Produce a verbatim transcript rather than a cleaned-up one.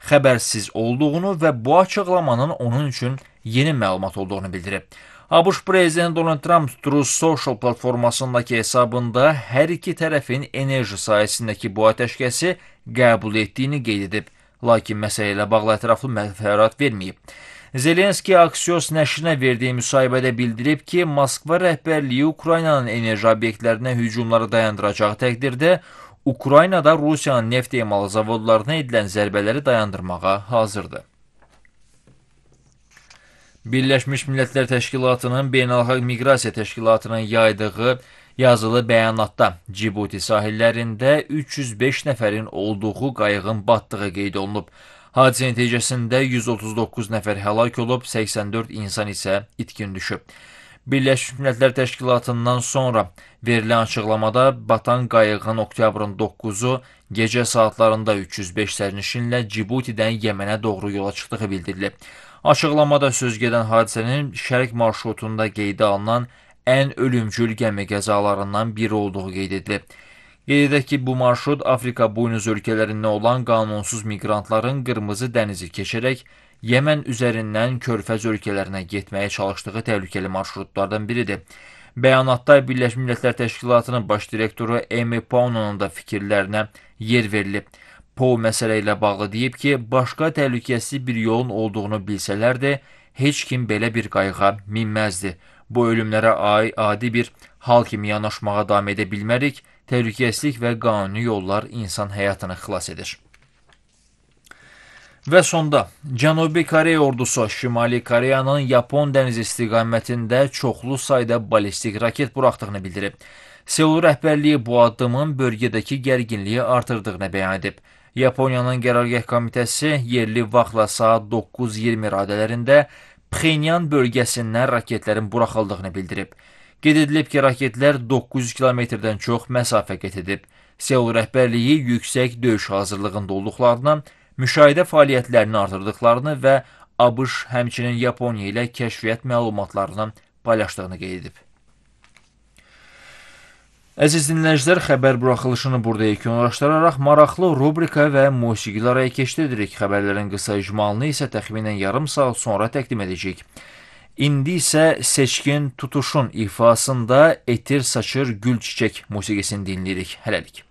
xəbərsiz olduğunu və bu açıqlamanın onun üçün yeni məlumat olduğunu bildirib. ABŞ prezidenti Donald Trump Truth Social platformasındakı hesabında hər iki tərəfin enerji sayəsindəki bu atəşkəsi qəbul etdiyini qeyd edib, lakin məsələ ilə bağlı ətraflı məlumat verməyib. Zelenski Axios nəşrinə verdiyi müsahibədə bildirib ki, Moskva rəhbərliyi Ukraynanın enerji obyektlərinə hücumları dayandıracağı təqdirdə Ukraynada Rusiyanın neft emalı zavodlarına edilən zərbələri dayandırmağa hazırdır. Birləşmiş Millətlər Təşkilatının Beynəlxalq Miqrasiya Təşkilatının yaydığı yazılı bəyanatda Cibuti sahillərində üç yüz beş nəfərin olduğu qayığın batdığı qeyd olunub. Hadisə nəticəsində yüz otuz doqquz nəfər həlak olub, səksən dörd insan isə itkin düşüb. Birləşmiş Millətlər Təşkilatından sonra verilən açıqlamada batan qayığın oktyabrın doqquzu gecə saatlarında üç yüz beş sərnişinlə Cibutidən Yəmənə doğru yola çıxdığı bildirilib. Açıqlamada söz gedən hadisənin şərq marşrutunda qeydə alınan ən ölümcül gəmi qəzalarından biri olduğu qeyd edilib. Qeyd edək ki, bu marşrut Afrika buynuz ölkələrində olan qanunsuz miqrantların Qırmızı dənizi keçərək Yəmən üzərindən Körfəz ölkələrinə getməyə çalışdığı təhlükəli marşrutlardan biridir. Bəyanatda Birləşmiş Millətlər Təşkilatının baş direktoru Amy Pown'un da fikirlərinə yer verilib. Pow məsələ ilə bağlı deyib ki, başqa təhlükəsiz bir yolun olduğunu bilsələr də, heç kim belə bir qayığa minməzdi. Bu ölümlərə adi bir hal kimi yanaşmağa davam edə bilmərik, təhlükəsizlik və qanuni yollar insan həyatını xilas edir. Və sonda, Cənubi Koreya ordusu Şimali Koreyanın Yapon dənizi istiqamətində çoxlu sayda ballistik raket buraxdığını bildirib. Seul rəhbərliyi bu addımın bölgədəki gərginliyi artırdığını bəyan edib. Yaponiyanın qərargah komitəsi yerli vaxtla saat doqquz iyirmi radələrində Pxenyan bölgəsindən raketlərin buraxıldığını bildirib. Qeyd edilib ki, raketlər doqquz yüz kilometrdən çox məsafə qət edib. Seul rəhbərliyi yüksək döyüş hazırlığında olduqlarını, müşahidə fəaliyyətlərini artırdıqlarını və ABŞ həmçinin Yaponiya ilə kəşfiyyat məlumatlarını paylaşdığını qeyd edib. Əziz dinləyicilər, xəbər buraxılışını burada yekunlaşdıraraq maraqlı rubrika və musiqilərə keçid edirik. Xəbərlərin qısa icmalını isə təxminən yarım saat sonra təqdim edəcəyik. İndi isə Seçkin Tutuşun ifasında Etir Saçır Gül Çiçək musiqisini dinləyirik. Hələlik.